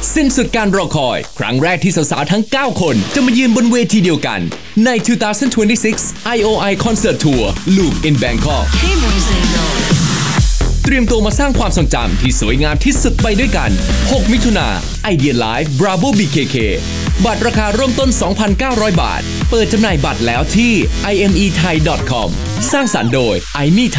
สิ้นสุดการรอคอยครั้งแรกที่สาวๆทั้ง9คนจะมายืนบนเวทีเดียวกันใน 2026 IOI Concert Tour Loop in Bangkok เตรียมตัวมาสร้างความทรงจำที่สวยงามที่สุดไปด้วยกัน6มิถุนา Idea Live Bravo BKK บัตรราคาเริ่มต้น 2,900 บาทเปิดจำหน่ายบัตรแล้วที่ imethai.com สร้างสรรค์โดย iMe